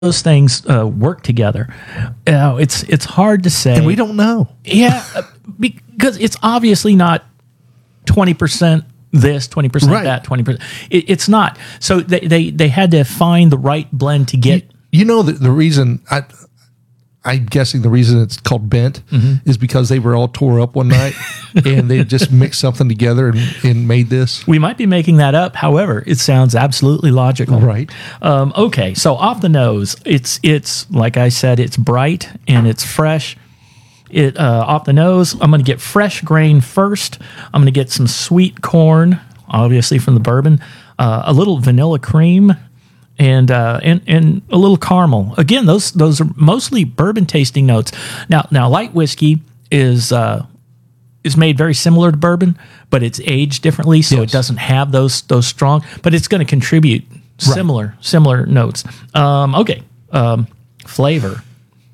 those things work together? It's hard to say. And we don't know. Yeah, because it's obviously not 20% this, 20% Right. that, 20%. It's not. So they had to find the right blend to get. You know, the reason I'm guessing the reason it's called bent is because they were all tore up one night and they just mixed something together and made this. We might be making that up. However, it sounds absolutely logical. Right. Okay, so off the nose, it's like I said, it's bright and it's fresh. Off the nose, I'm going to get fresh grain first. I'm going to get some sweet corn, obviously from the bourbon, a little vanilla cream, and a little caramel. Again, those are mostly bourbon tasting notes. Now light whiskey is made very similar to bourbon, but it's aged differently, so Yes. it doesn't have those strong. But it's going to contribute similar notes. Flavor.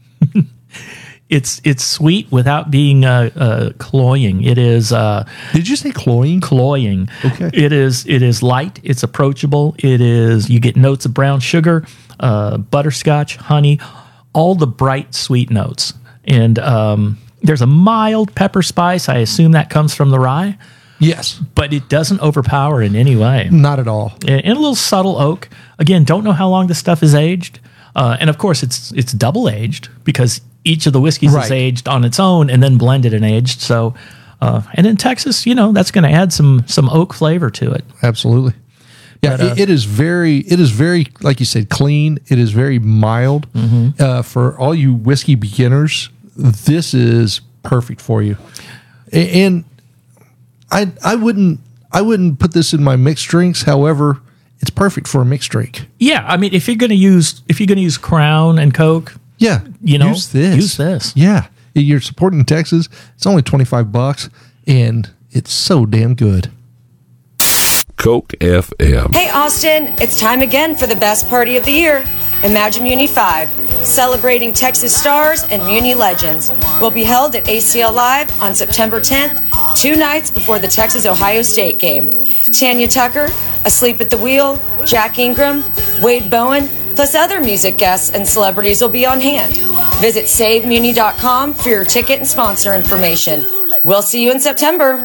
It's sweet without being cloying. It is. Did you say cloying? Cloying. Okay. It is light. It's approachable. It is. You get notes of brown sugar, butterscotch, honey, all the bright sweet notes, and there's a mild pepper spice. I assume that comes from the rye, Yes. but it doesn't overpower in any way. Not at all. And a little subtle oak. Again, don't know how long this stuff is aged, and of course it's double aged because each of the whiskeys Right. is aged on its own and then blended and aged. So, and in Texas, that's going to add some oak flavor to it. Absolutely. Yeah, But, it is very, like you said, clean. It is very mild. For all you whiskey beginners, this is perfect for you. And I wouldn't put this in my mixed drinks. However, it's perfect for a mixed drink. Yeah, I mean, if you're going to use Crown and Coke, Yeah, use this. use this. Yeah, you're supporting Texas. It's only $25, and it's so damn good. Coke FM. Hey Austin, it's time again for the best party of the year. Imagine Muni 5, celebrating Texas stars and Muni legends. Will be held at ACL Live on September 10th, 2 nights before the Texas-Ohio State game. Tanya Tucker, Asleep at the Wheel, Jack Ingram, Wade Bowen, plus other music guests and celebrities will be on hand. Visit SaveMuni.com for your ticket and sponsor information. We'll see you in September.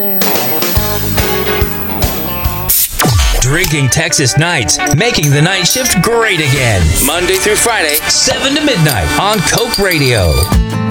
Drinking Texas Nights, making the night shift great again. Monday through Friday, 7 to midnight on Coke Radio.